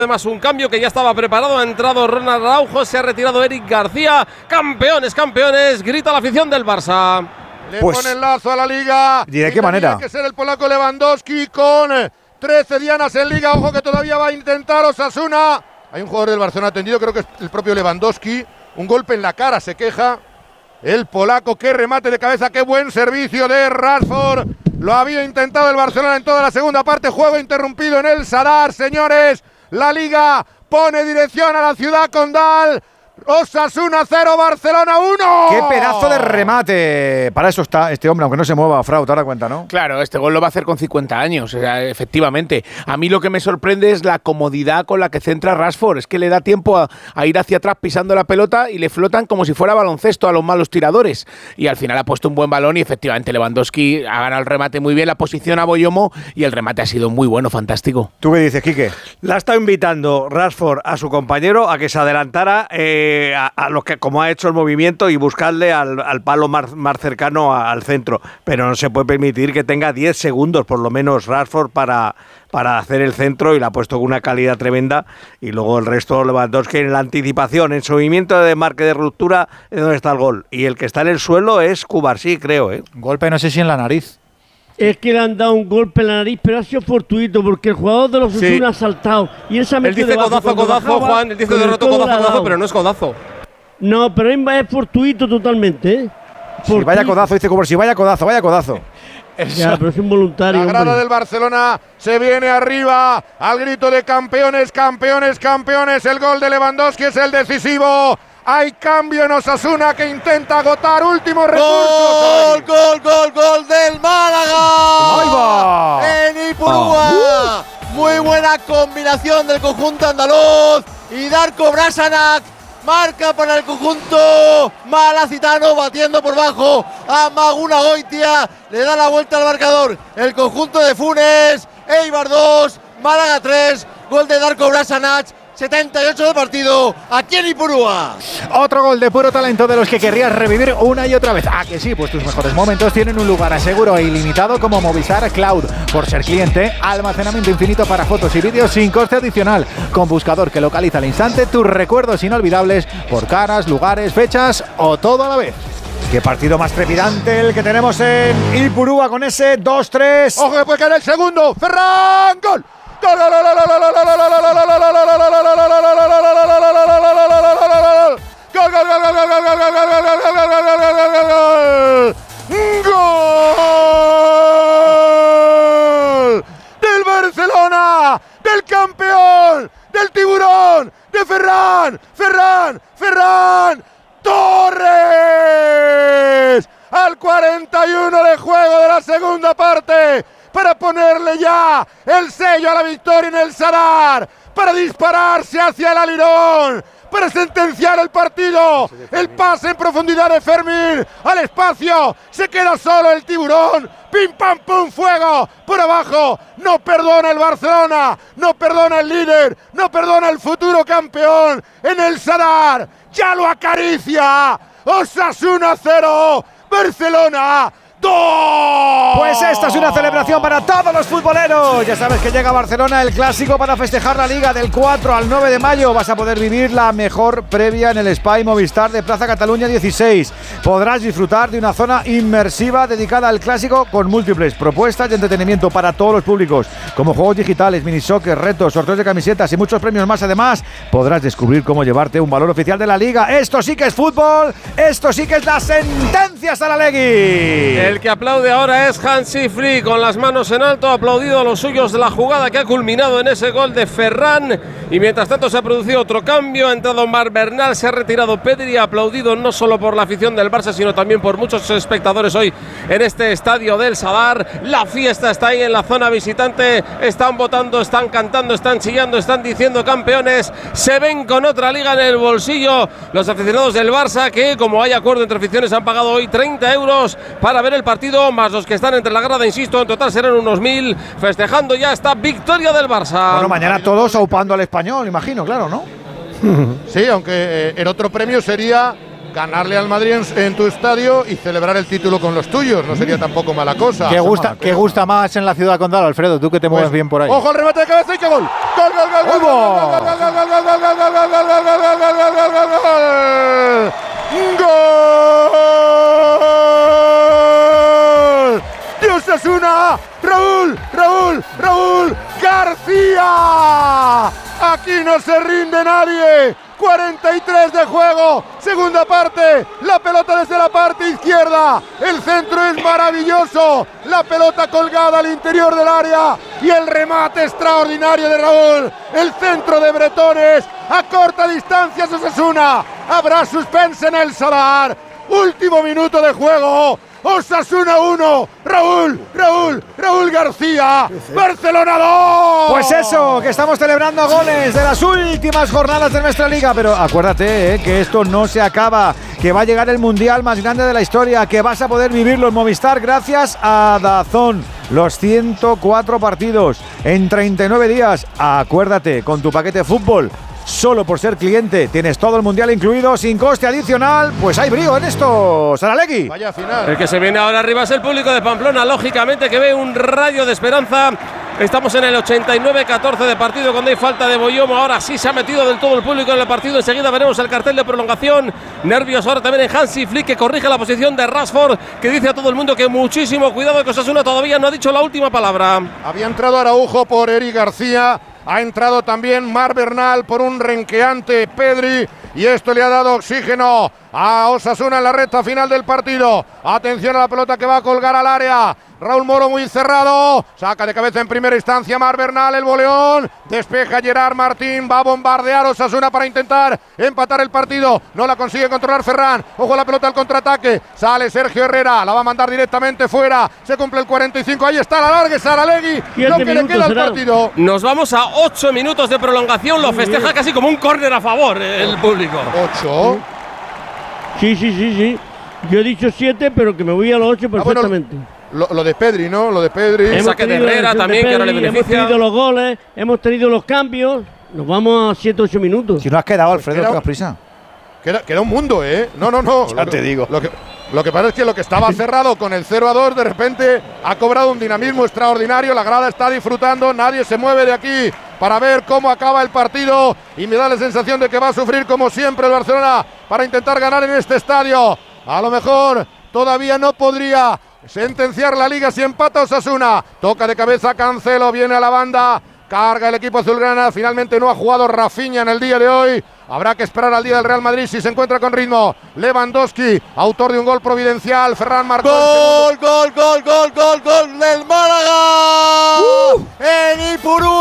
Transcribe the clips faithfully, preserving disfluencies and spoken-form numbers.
Además, un cambio que ya estaba preparado. Ha entrado Ronald Araujo, se ha retirado Eric García. Campeones, campeones, grita la afición del Barça. Le pues, pone el lazo a la Liga. ¿Y de qué manera? Tiene que ser el polaco Lewandowski con trece dianas en Liga. Ojo que todavía va a intentar Osasuna. Hay un jugador del Barcelona atendido, creo que es el propio Lewandowski. Un golpe en la cara, se queja el polaco. Qué remate de cabeza, qué buen servicio de Rashford. Lo había intentado el Barcelona en toda la segunda parte. Juego interrumpido en el Sadar, señores. La Liga pone dirección a la ciudad condal. Osasuna cero, Barcelona uno. ¡Qué pedazo de remate! Para eso está este hombre, aunque no se mueva, Frau, te das cuenta, ¿no? Claro, este gol lo va a hacer con cincuenta años, o sea, efectivamente. A mí lo que me sorprende es la comodidad con la que centra Rashford. Es que le da tiempo a, a ir hacia atrás pisando la pelota y le flotan como si fuera baloncesto a los malos tiradores. Y al final ha puesto un buen balón y efectivamente Lewandowski ha ganado el remate muy bien, la posición a Boyomo y el remate ha sido muy bueno, fantástico. ¿Tú qué dices, Quique? La ha estado invitando Rashford a su compañero a que se adelantara eh, A, a los que como ha hecho el movimiento y buscarle al, al palo más, más cercano a, al centro, pero no se puede permitir que tenga diez segundos por lo menos Rashford para, para hacer el centro, y la ha puesto con una calidad tremenda, y luego el resto Lewandowski en la anticipación, en su movimiento de marque de ruptura es donde está el gol, y el que está en el suelo es Cubarsí, creo, ¿eh? Golpe no sé si en la nariz. Es que le han dado un golpe en la nariz, pero ha sido fortuito porque el jugador de los Osasuna sí. ha saltado y él se ha metido. Él dice codazo, codazo, Juan, él dice de roto codazo, codazo, pero no es codazo. No, pero es fortuito totalmente, ¿eh? Si vaya codazo, dice como si vaya codazo, vaya codazo. Ya, pero es involuntario. La grada del Barcelona se viene arriba al grito de campeones, campeones, campeones. El gol de Lewandowski es el decisivo. Hay cambio en Osasuna que intenta agotar últimos recursos. ¡Gol, gol, gol, gol del Málaga! ¡Ahí va! En Ipurúa. Oh. Uh. Muy buena combinación del conjunto andaluz. Y Darko Brasanac marca para el conjunto malacitano, batiendo por bajo a Maguna Goitia. Le da la vuelta al marcador el conjunto de Funes. Eibar dos, Málaga tres. Gol de Darko Brasanac. setenta y ocho de partido aquí en Ipurúa. Otro gol de puro talento de los que querrías revivir una y otra vez. Ah, que sí, pues tus mejores momentos tienen un lugar seguro e ilimitado como Movistar Cloud. Por ser cliente, almacenamiento infinito para fotos y vídeos sin coste adicional. Con buscador que localiza al instante tus recuerdos inolvidables por caras, lugares, fechas o todo a la vez. Qué partido más trepidante el que tenemos en Ipurúa con ese dos tres. Ojo que puede caer el segundo. Ferran, gol. ¡Gol! ¡Del Barcelona! ¡Del campeón! ¡Del tiburón! ¡De Ferran! ¡Ferran! ¡Ferran! ¡Torres! Al cuarenta y uno de juego de la segunda parte, para ponerle ya el sello a la victoria en el Sadar, para dispararse hacia el alirón, para sentenciar el partido. El pase en profundidad de Fermín al espacio, se queda solo el tiburón. Pim pam pum, fuego por abajo. No perdona el Barcelona, no perdona el líder, no perdona el futuro campeón en el Sadar. Ya lo acaricia. Osasuna cero, Barcelona dos. Pues esta es una celebración para todos los futboleros. Ya sabes que llega a Barcelona el clásico para festejar la Liga. Del cuatro al nueve de mayo vas a poder vivir la mejor previa en el Spa y Movistar de Plaza Cataluña dieciséis. Podrás disfrutar de una zona inmersiva dedicada al clásico con múltiples propuestas de entretenimiento para todos los públicos, como juegos digitales, mini soccer, retos, sorteos de camisetas y muchos premios más. Además, podrás descubrir cómo llevarte un valor oficial de la Liga. Esto sí que es fútbol, esto sí que es la sentencia Saralegui. El que aplaude ahora es Hansi Flick, con las manos en alto, ha aplaudido a los suyos de la jugada que ha culminado en ese gol de Ferran. Y mientras tanto se ha producido otro cambio, ha entrado Marc Bernal, se ha retirado Pedri, ha aplaudido no solo por la afición del Barça, sino también por muchos espectadores hoy en este estadio del Sadar. La fiesta está ahí en la zona visitante, están votando, están cantando, están chillando, están diciendo campeones, se ven con otra liga en el bolsillo los aficionados del Barça, que como hay acuerdo entre aficiones han pagado hoy treinta euros para ver el partido, más los que están entre la grada, insisto, en total serán unos mil, festejando ya esta victoria del Barça. Bueno, mañana todos aupando al Español, imagino, claro, ¿no? Sí, aunque eh, el otro premio sería ganarle al Madrid en, en tu estadio y celebrar el título con los tuyos. No sería tampoco mala cosa. ¿Qué gusta, ¿qué gusta más en la ciudad condal, Alfredo? Tú que te mueves bien por ahí. Ojo al remate de cabeza y qué gol. Gol, gol, gol, gol, gol, gol, gol, gol, gol, gol, gol, gol, gol, gol, gol, gol, gol, gol, gol, gol. ¡Gol! ¡De Osasuna! ¡Raúl! ¡Raúl! ¡Raúl! ¡García! Aquí no se rinde nadie. cuarenta y tres de juego, segunda parte, la pelota desde la parte izquierda, el centro es maravilloso, la pelota colgada al interior del área y el remate extraordinario de Raúl, el centro de Bretones, a corta distancia Osasuna, habrá suspense en el Sadar, último minuto de juego. Osasuna uno, Raúl, Raúl, Raúl García, Barcelona dos. Pues eso, que estamos celebrando goles de las últimas jornadas de nuestra liga, pero acuérdate eh, que esto no se acaba, que va a llegar el mundial más grande de la historia, que vas a poder vivirlo en Movistar gracias a DAZN. Los ciento cuatro partidos en treinta y nueve días. Acuérdate, con tu paquete fútbol, solo por ser cliente tienes todo el mundial incluido sin coste adicional. Pues hay brío en esto, Saralegui. Vaya final. El que se viene ahora arriba es el público de Pamplona, lógicamente, que ve un rayo de esperanza. Estamos en el ochenta y nueve catorce de partido, cuando hay falta de Boyomo. Ahora sí se ha metido del todo el público en el partido. Enseguida veremos el cartel de prolongación. Nervios ahora también en Hansi Flick, que corrige la posición de Rashford, que dice a todo el mundo que muchísimo cuidado, que Osasuna todavía no ha dicho la última palabra. Había entrado Araujo por Eric García. Ha entrado también Mar Bernal por un renqueante Pedri. Y esto le ha dado oxígeno a Osasuna en la recta final del partido. Atención a la pelota que va a colgar al área. Raúl Moro muy cerrado. Saca de cabeza en primera instancia Mar Bernal, el boleón. Despeja Gerard Martín. Va a bombardear Osasuna para intentar empatar el partido. No la consigue controlar Ferran. Ojo a la pelota al contraataque. Sale Sergio Herrera. La va a mandar directamente fuera. Se cumple el cuarenta y cinco. Ahí está la larga Saralegui. Lo que le queda al partido. Nos vamos a ocho minutos de prolongación. Lo festeja casi como un córner a favor el público. ¿Ocho? Sí, sí, sí, sí. Yo he dicho siete, pero que me voy a los ocho perfectamente. Ah, bueno, lo, lo de Pedri, ¿no? Lo de Pedri. El saque de Herrera también, que ahora le beneficia. Hemos tenido los goles, hemos tenido los cambios. Nos vamos a siete, ocho minutos. Si no has quedado, Alfredo, Queda- tengas prisa. Queda, queda un mundo, ¿eh? No, no, no. Ya Lo te que- digo. Lo que, lo que pasa es que lo que estaba cerrado con el cero a dos, de repente ha cobrado un dinamismo extraordinario. La grada está disfrutando. Nadie se mueve de aquí para ver cómo acaba el partido. Y me da la sensación de que va a sufrir como siempre el Barcelona para intentar ganar en este estadio. A lo mejor todavía no podría sentenciar la liga si empata Osasuna. Toca de cabeza Cancelo, viene a la banda. Carga el equipo azulgrana. Finalmente no ha jugado Rafinha en el día de hoy. Habrá que esperar al día del Real Madrid si se encuentra con ritmo. Lewandowski, autor de un gol providencial. Ferran marcó. Gol, gol, gol, gol, gol, gol del Málaga. Uh. En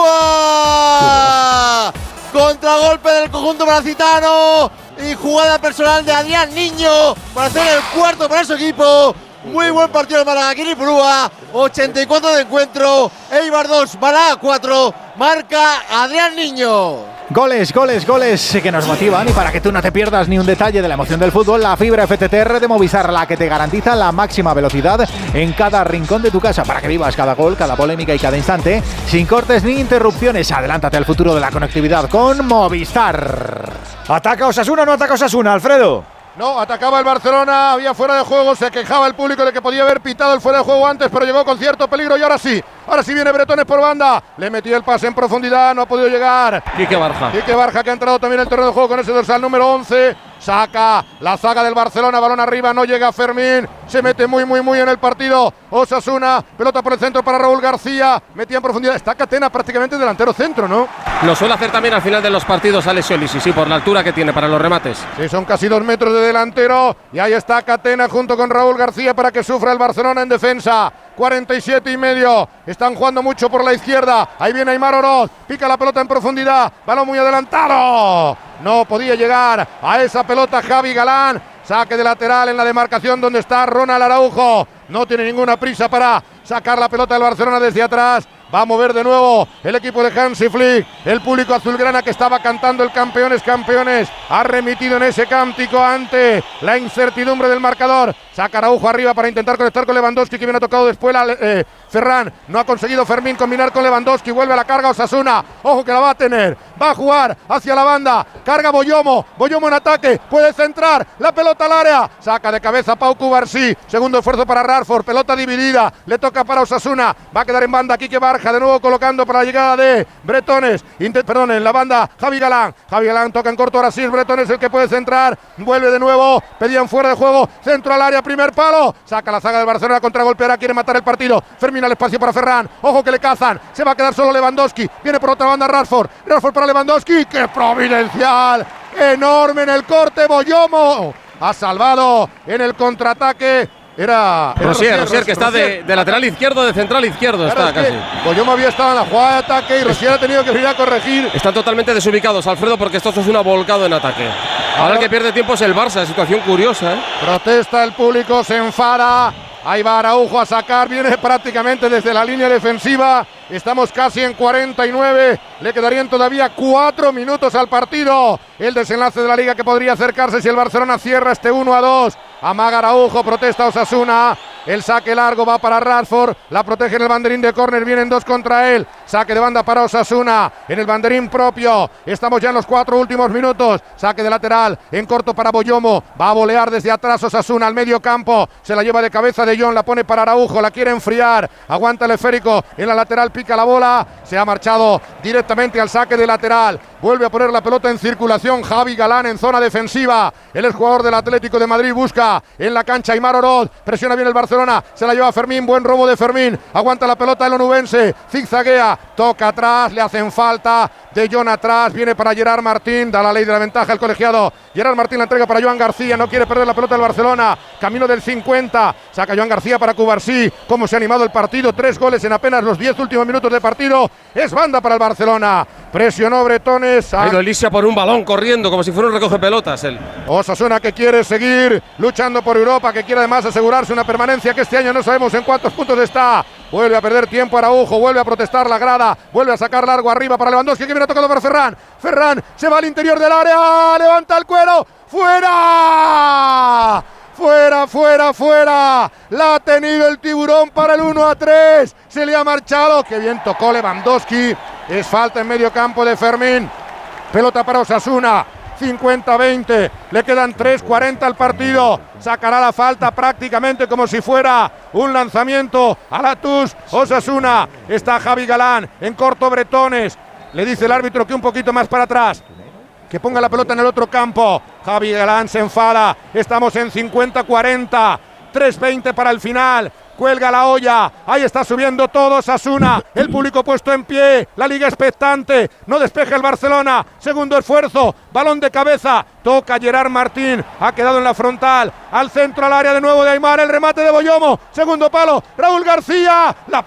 Ipurúa. Contragolpe del conjunto malacitano. Y jugada personal de Adrián Niño para hacer el cuarto para su equipo. Muy buen partido del Málaga aquí en Ipurúa. ochenta y cuatro de encuentro. Eibar dos, Málaga cuatro. Marca Adrián Niño. Goles, goles, goles que nos motivan, y para que tú no te pierdas ni un detalle de la emoción del fútbol, la fibra F T T R de Movistar, la que te garantiza la máxima velocidad en cada rincón de tu casa, para que vivas cada gol, cada polémica y cada instante sin cortes ni interrupciones. Adelántate al futuro de la conectividad con Movistar. ¿Ataca Osasuna o no ataca Osasuna, Alfredo? No, atacaba el Barcelona, había fuera de juego, se quejaba el público de que podía haber pitado el fuera de juego antes, pero llegó con cierto peligro y ahora sí, ahora sí viene Bretones por banda, le metió el pase en profundidad, no ha podido llegar. Quique Barja. Quique Barja, que ha entrado también en el terreno de juego con ese dorsal número once, saca la zaga del Barcelona, balón arriba, no llega Fermín, se mete muy muy muy en el partido Osasuna, pelota por el centro para Raúl García, metía en profundidad, está Catena prácticamente delantero centro, ¿no? Lo suele hacer también al final de los partidos Alessio Lisi, sí, por la altura que tiene para los remates. Sí, son casi dos metros de delantero. Y ahí está Catena junto con Raúl García para que sufra el Barcelona en defensa. cuarenta y siete y medio. Están jugando mucho por la izquierda. Ahí viene Aimar Oroz. Pica la pelota en profundidad. Balón muy adelantado. No podía llegar a esa pelota Javi Galán. Saque de lateral en la demarcación donde está Ronald Araujo. No tiene ninguna prisa para sacar la pelota del Barcelona desde atrás. Va a mover de nuevo el equipo de Hansi Flick. El público azulgrana que estaba cantando el campeones, campeones, ha remitido en ese cántico ante la incertidumbre del marcador. Saca Araujo arriba para intentar conectar con Lewandowski, que viene ha tocado después la, eh, Ferran. No ha conseguido Fermín combinar con Lewandowski. Vuelve a la carga Osasuna. Ojo que la va a tener. va a jugar hacia la banda, carga Boyomo, Boyomo en ataque, puede centrar, la pelota al área, saca de cabeza Pau Cubarsí, segundo esfuerzo para Rashford, pelota dividida, le toca para Osasuna, va a quedar en banda Quique Barja, de nuevo colocando para la llegada de Bretones, Inter, perdón, en la banda Javi Galán, Javi Galán toca en corto, ahora sí es Bretones el que puede centrar, vuelve de nuevo, pedían fuera de juego, centro al área, primer palo, saca la zaga del Barcelona, contragolpeará, quiere matar el partido, Fermín al espacio para Ferran, ojo que le cazan, se va a quedar solo Lewandowski, viene por otra banda Rashford, Rashford para Lewandowski, ¡qué providencial! Enorme en el corte, Boyomo ha salvado en el contraataque. Era, era Rosier, Rosier, Rosier, que está de, de lateral izquierdo, de central izquierdo, claro, está es casi. Boyomo había estado en la jugada de ataque y Rosier ha tenido que venir a corregir. Están totalmente desubicados, Alfredo, porque esto es una volcado en ataque. Ahora el que pierde tiempo es el Barça, situación curiosa, ¿eh? Protesta el público, se enfada. Ahí va Araujo a sacar, viene prácticamente desde la línea defensiva. Estamos casi en cuarenta y nueve, le quedarían todavía cuatro minutos al partido. El desenlace de la Liga que podría acercarse si el Barcelona cierra este uno a dos. Amaga Araujo, protesta Osasuna. El saque largo va para Rashford, la protege en el banderín de córner, vienen dos contra él. Saque de banda para Osasuna, en el banderín propio. Estamos ya en los cuatro últimos minutos. Saque de lateral, en corto para Boyomo. Va a volear desde atrás Osasuna al medio campo. Se la lleva de cabeza de Jong, la pone para Araujo, la quiere enfriar. Aguanta el esférico, en la lateral pica la bola. Se ha marchado directamente al saque de lateral. Vuelve a poner la pelota en circulación Javi Galán en zona defensiva. El exjugador del Atlético de Madrid busca en la cancha Aimar Oroz. Presiona bien el Barcelona. Se la lleva Fermín. Buen robo de Fermín. Aguanta la pelota el onubense. Zigzaguea. Toca atrás. Le hacen falta. De Jong atrás. Viene para Gerard Martín. Da la ley de la ventaja el colegiado. Gerard Martín la entrega para Joan García. No quiere perder la pelota el Barcelona. Camino del cincuenta. Saca Joan García para Cubarsí. Cómo se ha animado el partido. Tres goles en apenas los diez últimos minutos de partido. Es banda para el Barcelona. Presionó Bretones. Ha ido Elisia por un balón corriendo como si fuera un recoge pelotas él. Osasuna que quiere seguir luchando por Europa, que quiere además asegurarse una permanencia que este año no sabemos en cuántos puntos está. Vuelve a perder tiempo Araujo, vuelve a protestar la grada, vuelve a sacar largo arriba para Lewandowski, que viene tocado para Ferran. Ferran se va al interior del área, levanta el cuero, ¡fuera! Fuera, fuera, fuera. La ha tenido el tiburón para el uno a tres. Se le ha marchado. Qué bien tocó Lewandowski. Es falta en medio campo de Fermín. Pelota para Osasuna. cincuenta a veinte. Le quedan tres cuarenta al partido. Sacará la falta prácticamente como si fuera un lanzamiento a la Tus. Osasuna. Está Javi Galán. En corto Bretones. Le dice el árbitro que un poquito más para atrás. Que ponga la pelota en el otro campo. Javi Galán se enfada. Estamos en cincuenta cuarenta. tres veinte para el final. Cuelga la olla. Ahí está subiendo todo Osasuna. El público puesto en pie. La liga expectante. No despeja el Barcelona. Segundo esfuerzo. Balón de cabeza. Toca Gerard Martín. Ha quedado en la frontal. Al centro, al área de nuevo de Aimar. El remate de Boyomo. Segundo palo. Raúl García. La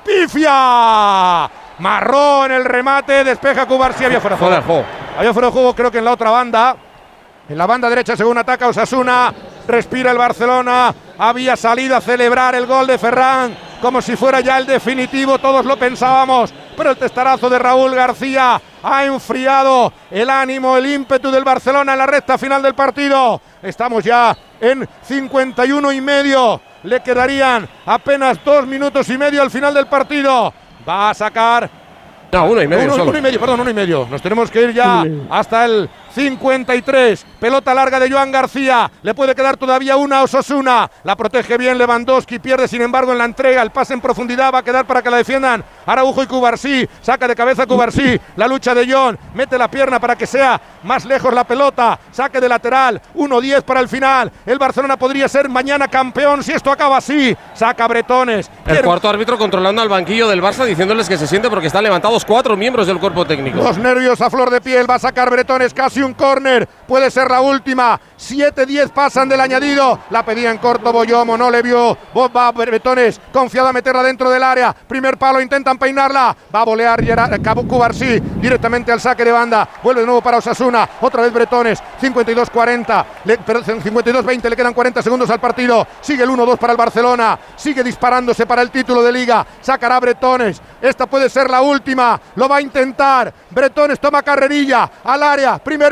pifia. Marró en el remate. Despeja Cubarsí. Había fuera de juego. Había fuera de juego, creo que en la otra banda. En la banda derecha, según ataca Osasuna. Respira el Barcelona. Había salido a celebrar el gol de Ferran como si fuera ya el definitivo. Todos lo pensábamos. Pero el testarazo de Raúl García ha enfriado el ánimo, el ímpetu del Barcelona en la recta final del partido. Estamos ya en cincuenta y uno y medio. Le quedarían apenas dos minutos y medio al final del partido. Va a sacar... No, uno y medio uno, solo. uno y medio, perdón, uno y medio. Nos tenemos que ir ya hasta el cincuenta y tres. Pelota larga de Joan García. Le puede quedar todavía una a Osasuna. La protege bien Lewandowski. Pierde, sin embargo, en la entrega. El pase en profundidad va a quedar para que la defiendan Araujo y Cubarsí. Saca de cabeza Cubarsí. La lucha de Jong. Mete la pierna para que sea más lejos la pelota. Saque de lateral. uno diez para el final. El Barcelona podría ser mañana campeón si esto acaba así. Saca Bretones. El cuarto árbitro controlando al banquillo del Barça, diciéndoles que se siente porque están levantados cuatro miembros del cuerpo técnico. Los nervios a flor de piel. Va a sacar Bretones, casi un córner. Puede ser la última. siete diez pasan del añadido. La pedía en corto Boyomo, no le vio. Va Bretones, confiado a meterla dentro del área. Primer palo, intentan peinarla. Va a volear Gerard Cubarsí directamente al saque de banda. Vuelve de nuevo para Osasuna. Otra vez Bretones. cincuenta y dos cuarenta. cincuenta y dos veinte. Le quedan cuarenta segundos al partido. Sigue el uno dos para el Barcelona. Sigue disparándose para el título de Liga. Sacará Bretones. Esta puede ser la última. Lo va a intentar. Bretones toma carrerilla al área. Primer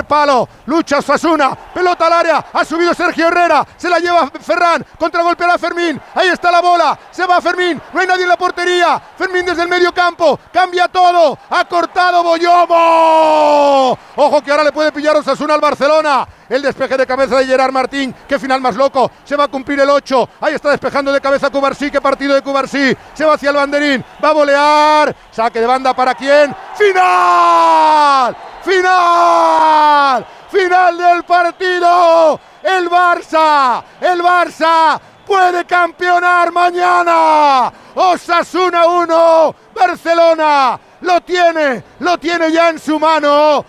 primer palo, lucha Osasuna, pelota al área, ha subido Sergio Herrera, se la lleva Ferran, contragolpeará a Fermín, ahí está la bola, se va Fermín, no hay nadie en la portería, Fermín desde el medio campo, cambia todo, ha cortado Boyomo, ojo que ahora le puede pillar Osasuna al Barcelona. El despeje de cabeza de Gerard Martín, qué final más loco, se va a cumplir el ocho, ahí está despejando de cabeza Cubarsí, qué partido de Cubarsí, se va hacia el banderín, va a volear, saque de banda para quién, final, final, final del partido, el Barça, el Barça puede campeonar mañana, Osasuna uno, Barcelona, lo tiene, lo tiene ya en su mano.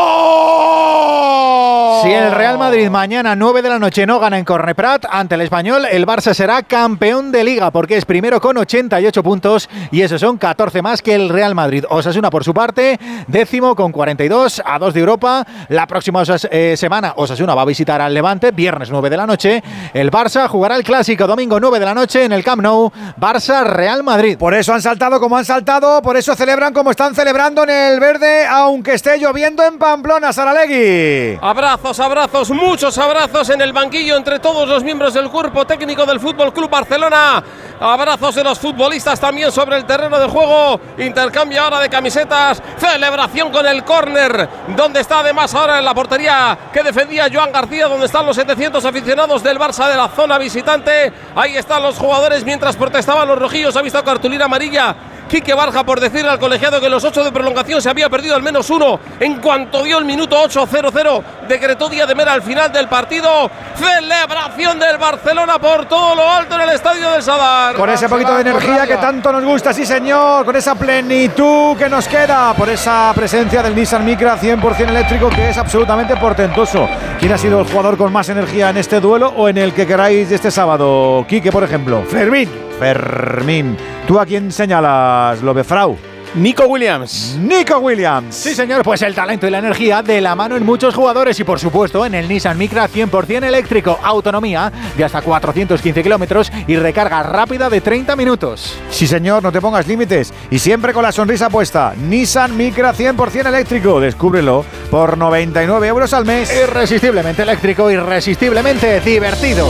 ¡Dos! Si el Real Madrid mañana nueve de la noche no gana en Corneprat ante el Español, el Barça será campeón de Liga porque es primero con ochenta y ocho puntos y esos son catorce más que el Real Madrid. Osasuna por su parte, décimo con cuarenta y dos, a dos de Europa. La próxima Osas- eh, semana Osasuna va a visitar al Levante, viernes nueve de la noche. El Barça jugará el Clásico domingo nueve de la noche en el Camp Nou, Barça-Real Madrid. Por eso han saltado como han saltado, por eso celebran como están celebrando en el verde, aunque esté lloviendo en Pamplona, Saralegui. Abrazos, abrazos, muchos abrazos en el banquillo entre todos los miembros del cuerpo técnico del Fútbol Club Barcelona. Abrazos de los futbolistas también sobre el terreno de juego. Intercambio ahora de camisetas. Celebración con el córner, donde está además ahora en la portería que defendía Joan García, donde están los setecientos aficionados del Barça de la zona visitante. Ahí están los jugadores mientras protestaban los rojillos. Ha visto cartulina amarilla Quique Barja por decirle al colegiado que en los ocho de prolongación se había perdido al menos uno. En cuanto dio el minuto ocho cero cero, decretó Díaz de Mera al final del partido. Celebración del Barcelona por todo lo alto en el estadio del Sadar. Con ese poquito de energía que tanto nos gusta, sí señor, con esa plenitud que nos queda, por esa presencia del Nissan Micra cien por ciento eléctrico que es absolutamente portentoso. ¿Quién ha sido el jugador con más energía en este duelo o en el que queráis de este sábado? Quique, por ejemplo. Fermín. Fermín. ¿Tú a quién señalas, Lobefrau? Nico Williams. Nico Williams. Sí, señor, pues el talento y la energía de la mano en muchos jugadores y, por supuesto, en el Nissan Micra cien por ciento eléctrico. Autonomía de hasta cuatrocientos quince kilómetros y recarga rápida de treinta minutos. Sí, señor, no te pongas límites. Y siempre con la sonrisa puesta. Nissan Micra cien por ciento eléctrico. Descúbrelo por noventa y nueve euros al mes. Irresistiblemente eléctrico, irresistiblemente divertido.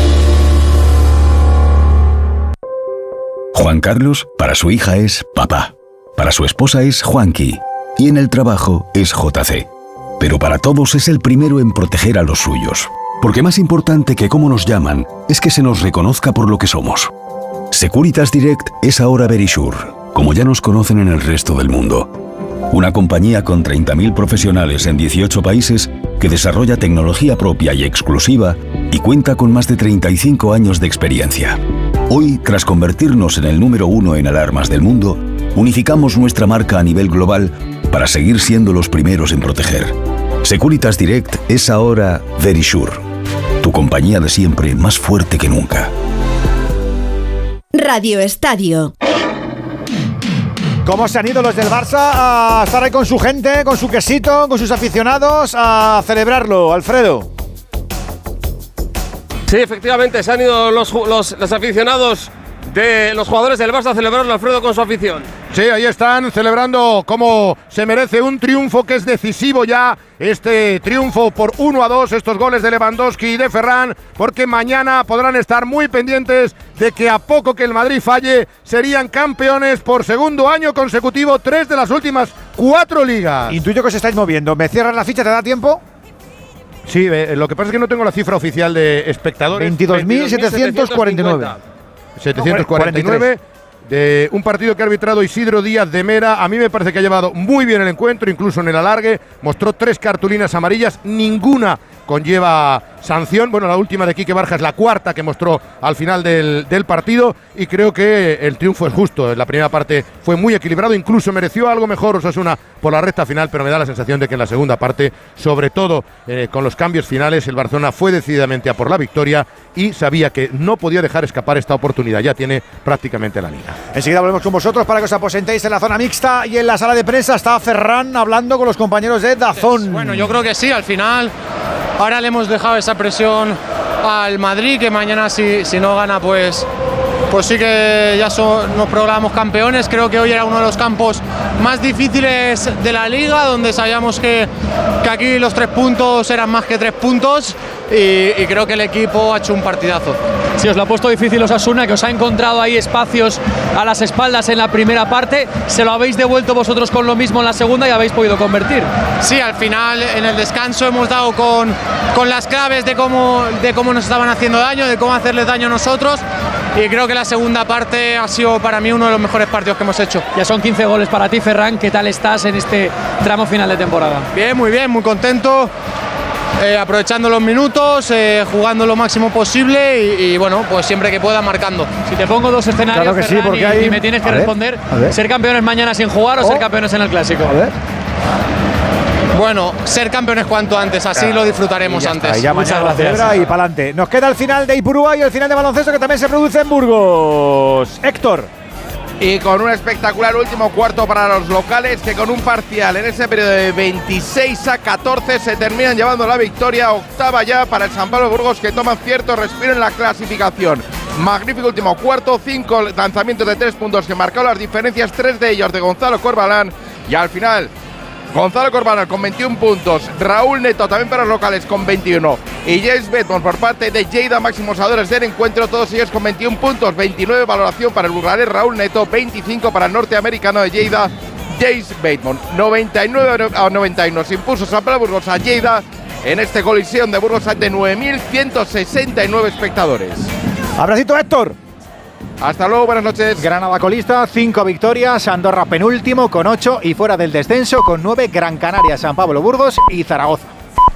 Juan Carlos, para su hija es papá. Para su esposa es Juanqui. Y en el trabajo es J C. Pero para todos es el primero en proteger a los suyos. Porque más importante que cómo nos llaman es que se nos reconozca por lo que somos. Securitas Direct es ahora Verisure, como ya nos conocen en el resto del mundo. Una compañía con treinta mil profesionales en dieciocho países que desarrolla tecnología propia y exclusiva y cuenta con más de treinta y cinco años de experiencia. Hoy, tras convertirnos en el número uno en alarmas del mundo, unificamos nuestra marca a nivel global para seguir siendo los primeros en proteger. Securitas Direct es ahora Verisure, tu compañía de siempre más fuerte que nunca. Radio Estadio. ¿Cómo se han ido los del Barça a estar ahí con su gente, con su quesito, con sus aficionados a celebrarlo, Alfredo? Sí, efectivamente, se han ido los, los, los aficionados de los jugadores del Barça a celebrarlo, Alfredo, con su afición. Sí, ahí están celebrando como se merece un triunfo que es decisivo ya, este triunfo por uno a dos, estos goles de Lewandowski y de Ferran, porque mañana podrán estar muy pendientes de que a poco que el Madrid falle, serían campeones por segundo año consecutivo, tres de las últimas cuatro ligas. Intuyo que os estáis moviendo, ¿me cierras la ficha, te da tiempo? Sí, eh, lo que pasa es que no tengo la cifra oficial de espectadores. veintidós mil setecientos cuarenta y nueve. setecientos cuarenta y nueve de un partido que ha arbitrado Isidro Díaz de Mera. A mí me parece que ha llevado muy bien el encuentro, incluso en el alargue. Mostró tres cartulinas amarillas, ninguna conlleva sanción. Bueno, la última de Quique Barja es la cuarta que mostró al final del, del partido y creo que el triunfo es justo. En la primera parte fue muy equilibrado, incluso mereció algo mejor Osasuna por la recta final, pero me da la sensación de que en la segunda parte, sobre todo eh, con los cambios finales, el Barcelona fue decididamente a por la victoria y sabía que no podía dejar escapar esta oportunidad. Ya tiene prácticamente la liga. Enseguida volvemos con vosotros para que os aposentéis en la zona mixta y en la sala de prensa está Ferran hablando con los compañeros de DAZN. Bueno, yo creo que sí, al final ahora le hemos dejado esa presión al Madrid, que mañana si, si no gana pues, pues sí que ya so, nos proclamamos campeones. Creo que hoy era uno de los campos más difíciles de la liga, donde sabíamos que, que aquí los tres puntos eran más que tres puntos y, y creo que el equipo ha hecho un partidazo. Sí, os lo ha puesto difícil Osasuna, que os ha encontrado ahí espacios a las espaldas en la primera parte. Se lo habéis devuelto vosotros con lo mismo en la segunda y habéis podido convertir. Sí, al final en el descanso hemos dado con, con las claves de cómo, de cómo nos estaban haciendo daño, de cómo hacerles daño a nosotros, y creo que la segunda parte ha sido para mí uno de los mejores partidos que hemos hecho. Ya son quince goles para ti, Ferran. ¿Qué tal estás en este tramo final de temporada? Bien, muy bien, muy contento. Eh, aprovechando los minutos, eh, jugando lo máximo posible y, y bueno, pues siempre que pueda marcando. Si te pongo dos escenarios, claro que Ferran, sí, porque y, hay... y me tienes que a responder, ver, ¿ser campeones mañana sin jugar o oh. ser campeones en el Clásico? A ver. Bueno, ser campeones cuanto antes, así claro. lo disfrutaremos y antes. Está, y ya Muchas mañana gracias. Y para adelante. Nos queda el final de Ipurúa y el final de baloncesto que también se produce en Burgos. Héctor. Y con un espectacular último cuarto para los locales, que con un parcial en ese periodo de veintiséis a catorce se terminan llevando la victoria, octava ya para el San Pablo Burgos, que toman cierto respiro en la clasificación. Magnífico último cuarto, cinco lanzamientos de tres puntos que marcaron las diferencias, tres de ellos de Gonzalo Corbalán, y al final Gonzalo Corbalán con veintiún puntos, Raúl Neto también para los locales con veintiuno y James Bedmont por parte de Lleida, máximos adores del encuentro, todos ellos con veintiún puntos, veintinueve valoración para el burgalés Raúl Neto, veinticinco para el norteamericano de Lleida, James Bedmont. noventa y nueve a noventa y uno se impuso San Pablo Burgos a Lleida en este colisión de Burgos ante nueve mil ciento sesenta y nueve espectadores. Abracito, Héctor. Hasta luego, buenas noches. Granada colista, cinco victorias, Andorra penúltimo con ocho y fuera del descenso con nueve Gran Canaria, San Pablo Burgos y Zaragoza.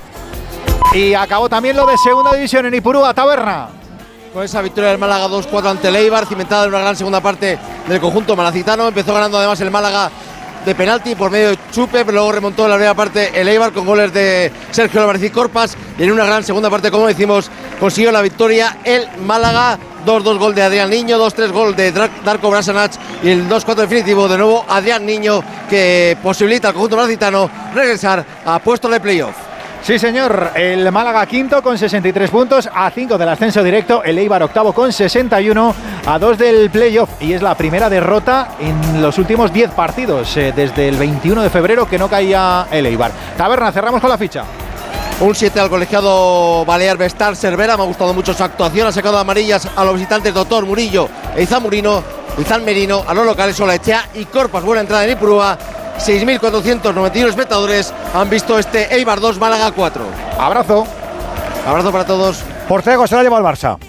Y acabó también lo de segunda división en Ipurúa, Taberna. Con esa victoria del Málaga dos cuatro ante el Eibar, cimentada en una gran segunda parte del conjunto malacitano. Empezó ganando además el Málaga de penalti por medio de Chupe, pero luego remontó en la primera parte el Eibar con goles de Sergio Álvarez y Corpas, y en una gran segunda parte, como decimos, consiguió la victoria el Málaga. dos dos gol de Adrián Niño, dos tres gol de Darko Brasanac y el dos cuatro definitivo de nuevo Adrián Niño, que posibilita al conjunto malacitano regresar a puestos de playoff. Sí, señor, el Málaga quinto con sesenta y tres puntos, a cinco del ascenso directo, el Eibar octavo con sesenta y uno, a dos del playoff, y es la primera derrota en los últimos diez partidos, eh, desde el veintiuno de febrero que no caía el Eibar. Taberna, cerramos con la ficha. Un siete al colegiado balear Bestar Cervera, me ha gustado mucho su actuación, ha sacado amarillas a los visitantes Doctor Murillo e Izan Murino, Izan Merino, a los locales Olaechea y Corpas. Buena entrada en Ipurúa, seis mil cuatrocientos noventa y uno espectadores han visto este Eibar dos, Málaga cuatro. Abrazo. Abrazo para todos. Porcego se la lleva al Barça.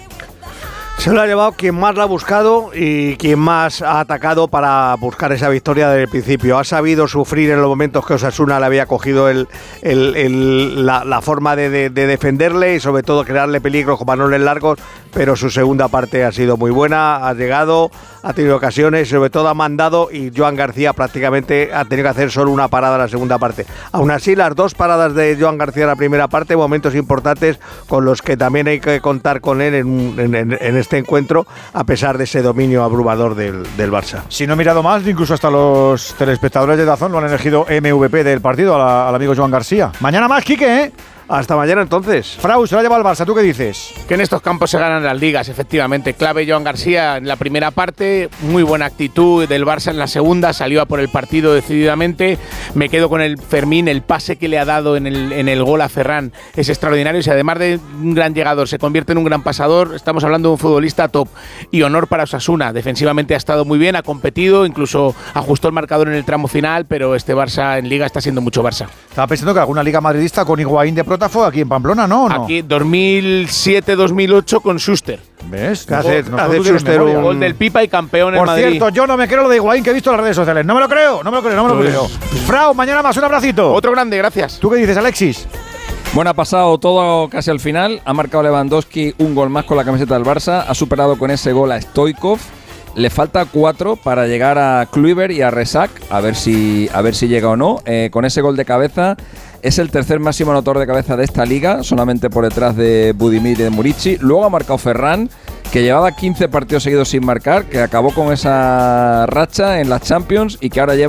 Se lo ha llevado quien más la ha buscado y quien más ha atacado para buscar esa victoria desde el principio. Ha sabido sufrir en los momentos que Osasuna le había cogido el, el, el, la, la forma de, de, de defenderle y sobre todo crearle peligro con balones largos, pero su segunda parte ha sido muy buena, ha llegado, ha tenido ocasiones, sobre todo ha mandado, y Joan García prácticamente ha tenido que hacer solo una parada en la segunda parte. Aún así, las dos paradas de Joan García en la primera parte, momentos importantes con los que también hay que contar con él en, en, en, en este encuentro, a pesar de ese dominio abrumador del, del Barça. Si no he mirado más, incluso hasta los telespectadores de Dazón lo han elegido M V P del partido, a la, al amigo Joan García. Mañana más, Quique, ¿eh? Hasta mañana entonces. Frau, se la lleva al Barça, ¿tú qué dices? Que en estos campos se ganan las ligas, efectivamente. Clave Joan García en la primera parte, muy buena actitud del Barça en la segunda, salió a por el partido decididamente. Me quedo con el Fermín, el pase que le ha dado en el, en el gol a Ferran es extraordinario. Si además de un gran llegador se convierte en un gran pasador, estamos hablando de un futbolista top. Y honor para Osasuna, defensivamente ha estado muy bien, ha competido, incluso ajustó el marcador en el tramo final, pero este Barça en liga está siendo mucho Barça. Estaba pensando que alguna liga madridista con Higuaín de prota fue aquí en Pamplona, ¿no? ¿O no? Aquí dos mil siete dos mil ocho con Schuster. ¿Ves? ¿Qué hace, hace Schuster un gol del Pipa y campeón en Por Madrid? Por cierto, yo no me creo lo de Higuaín que he visto en las redes sociales. No me lo creo, no me lo creo, no me lo pues, creo. Frau, mañana más, un abracito. Otro grande, gracias. ¿Tú qué dices, Alexis? Bueno, ha pasado todo casi al final. Ha marcado Lewandowski un gol más con la camiseta del Barça. Ha superado con ese gol a Stoichkov. Le falta cuatro para llegar a Kluivert y a Resac, a ver si, a ver si llega o no. Eh, con ese gol de cabeza es el tercer máximo anotador de cabeza de esta liga, solamente por detrás de Budimir y de Murici. Luego ha marcado Ferran, que llevaba quince partidos seguidos sin marcar, que acabó con esa racha en las Champions y que ahora lleva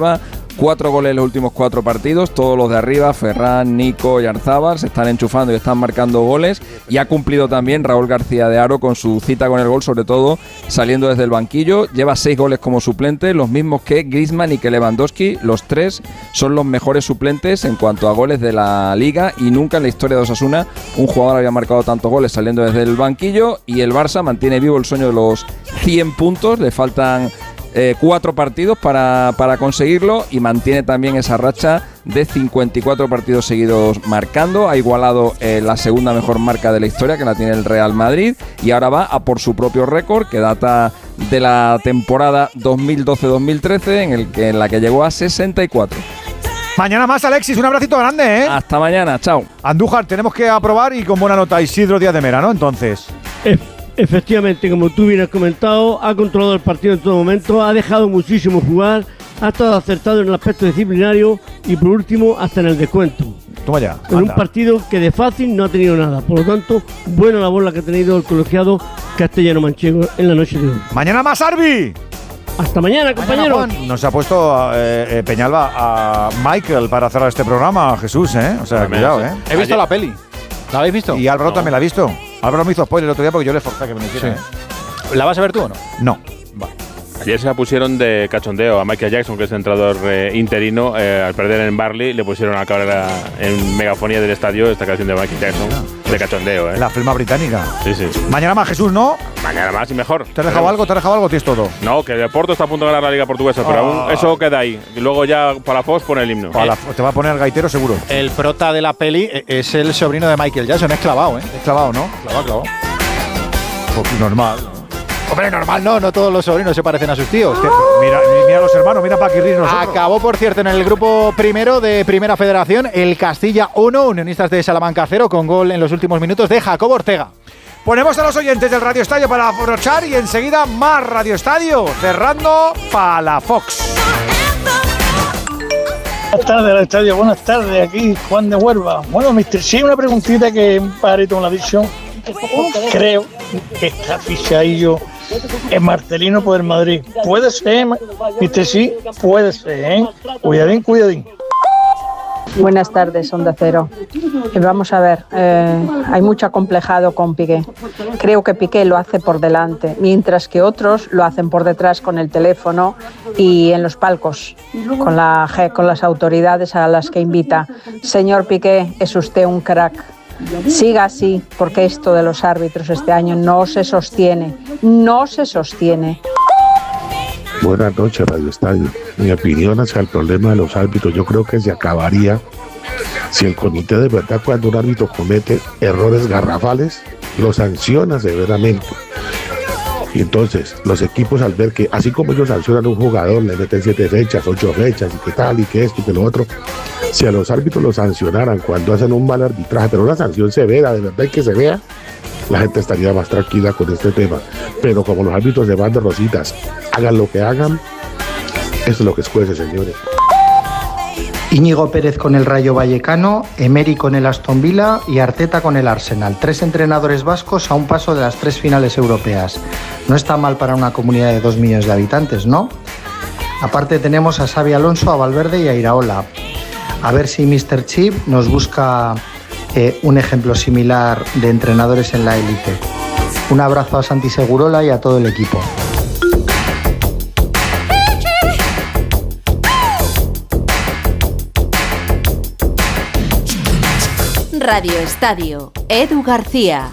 Cuatro goles en los últimos cuatro partidos, todos los de arriba, Ferran, Nico y Arzábal, se están enchufando y están marcando goles. Y ha cumplido también Raúl García de Haro con su cita con el gol, sobre todo saliendo desde el banquillo. Lleva seis goles como suplente, los mismos que Griezmann y que Lewandowski. Los tres son los mejores suplentes en cuanto a goles de la Liga, y nunca en la historia de Osasuna un jugador había marcado tantos goles saliendo desde el banquillo. Y el Barça mantiene vivo el sueño de los cien puntos, le faltan Eh, cuatro partidos para, para conseguirlo, y mantiene también esa racha de cincuenta y cuatro partidos seguidos marcando. Ha igualado eh, la segunda mejor marca de la historia, que la tiene el Real Madrid, y ahora va a por su propio récord, que data de la temporada dos mil doce dos mil trece, en, el que, en la que llegó a sesenta y cuatro. Mañana más, Alexis, un abracito grande, ¿eh? Hasta mañana, chao. Andújar, tenemos que aprobar y con buena nota Isidro Díaz de Mera, ¿no? Entonces... Eh. Efectivamente, como tú bien has comentado, ha controlado el partido en todo momento, ha dejado muchísimo jugar, ha estado acertado en el aspecto disciplinario y por último hasta en el descuento. Toma ya. En un partido que de fácil no ha tenido nada. Por lo tanto, buena labor la que ha tenido el colegiado castellano manchego en la noche de hoy. Mañana más, Arbi. Hasta mañana, compañeros. Nos ha puesto eh, eh, Peñalba a Michael para cerrar este programa, Jesús, ¿eh? O sea, cuidado, ¿eh? He visto la peli. ¿La habéis visto? Y Álvaro no. también la ha visto. Álvaro me hizo spoiler el otro día porque yo le forcé que me lo hiciera. Sí. ¿eh? ¿La vas a ver tú o no? No. Vale. Ayer se la pusieron de cachondeo a Michael Jackson, que es entrenador eh, interino. Eh, al perder en Barley, le pusieron a acabar en megafonía del estadio esta canción de Michael Jackson. De cachondeo, ¿eh? La firma británica. Sí, sí. Mañana más, Jesús, ¿no? Mañana más y mejor. ¿Te has dejado algo? ¿Te has dejado algo? ¿Tienes todo? No, que el Porto está a punto de ganar la Liga Portuguesa, pero Oh. aún eso queda ahí. Y luego ya Palafox pone el himno. Pala, te va a poner el gaitero seguro. El prota de la peli es el sobrino de Michael Jackson, es clavado, ¿eh? Es clavado, ¿no? Clavado, clavado. Pues normal. Hombre, normal no, no todos los sobrinos se parecen a sus tíos. Que, mira, mira a los hermanos, mira para Paquirri nosotros. Acabó, por cierto, en el grupo primero de Primera Federación, el Castilla uno, Unionistas de Salamanca cero, con gol en los últimos minutos de Jacobo Ortega. Ponemos a los oyentes del Radio Estadio para aprovechar y enseguida más Radio Estadio, cerrando Palafox. Buenas tardes, Radio Estadio. Buenas tardes, aquí Juan de Huelva. Bueno, mister Sí, una preguntita que un pajarito me lo ha dicho. Creo que está fichadillo en Marcelino por el Madrid. Puede ser, mister Sí, puede ser, ¿eh? Cuidadín, cuidadín. Buenas tardes, Onda Cero. Eh, Vamos a ver, eh, hay mucho acomplejado con Piqué. Creo que Piqué lo hace por delante, mientras que otros lo hacen por detrás con el teléfono y en los palcos, con, la, con las autoridades a las que invita. Señor Piqué, es usted un crack. Siga así, porque esto de los árbitros este año no se sostiene, no se sostiene. Buenas noches, Radio Estadio. Mi opinión hacia el problema de los árbitros, yo creo que se acabaría si el comité de verdad, cuando un árbitro comete errores garrafales, lo sanciona severamente. Y entonces los equipos, al ver que así como ellos sancionan a un jugador, le meten siete fechas, ocho fechas, y que tal, y que esto, y que lo otro, si a los árbitros los sancionaran cuando hacen un mal arbitraje, pero una sanción severa, de verdad, y que se vea, la gente estaría más tranquila con este tema. Pero como los árbitros se van de rositas, hagan lo que hagan, eso es lo que escuece, señores. Íñigo Pérez con el Rayo Vallecano, Emery con el Aston Villa y Arteta con el Arsenal. Tres entrenadores vascos a un paso de las tres finales europeas. No está mal para una comunidad de dos millones de habitantes, ¿no? Aparte tenemos a Xabi Alonso, a Valverde y a Iraola. A ver si mister Chip nos busca eh, un ejemplo similar de entrenadores en la élite. Un abrazo a Santi Segurola y a todo el equipo. Radio Estadio, Edu García.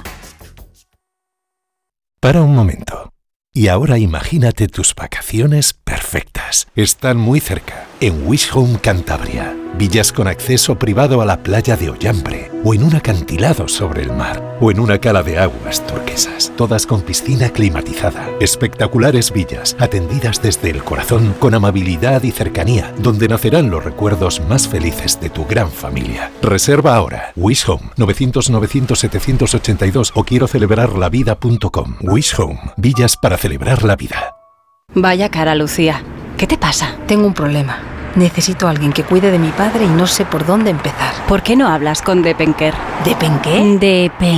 Para un momento. Y ahora imagínate tus vacaciones perfectas. Están muy cerca, en Wish Home Cantabria. Villas con acceso privado a la playa de Ollambre, o en un acantilado sobre el mar, o en una cala de aguas turquesas, todas con piscina climatizada. Espectaculares villas, atendidas desde el corazón, con amabilidad y cercanía, donde nacerán los recuerdos más felices de tu gran familia. Reserva ahora. Wish Home, novecientos novecientos setecientos ochenta y dos o quiero celebrar la vida punto com. Wish Home, villas para celebrar la vida. Vaya cara, Lucía. ¿Qué te pasa? Tengo un problema. Necesito a alguien que cuide de mi padre y no sé por dónde empezar. ¿Por qué no hablas con Depenker? ¿Depenqué?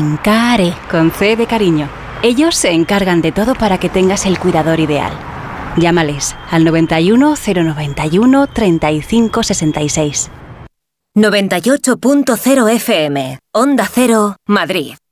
Depencare, con C de cariño. Ellos se encargan de todo para que tengas el cuidador ideal. Llámales al noventa y uno, cero noventa y uno, treinta y cinco sesenta y seis. noventa y ocho punto cero F M, Onda Cero, Madrid.